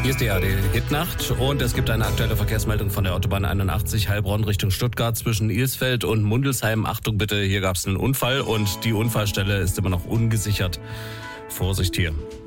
Hier ist die ARD Hitnacht und es gibt eine aktuelle Verkehrsmeldung von der Autobahn 81 Heilbronn Richtung Stuttgart zwischen Ilsfeld und Mundelsheim. Achtung bitte, hier gab es einen Unfall und die Unfallstelle ist immer noch ungesichert. Vorsicht hier.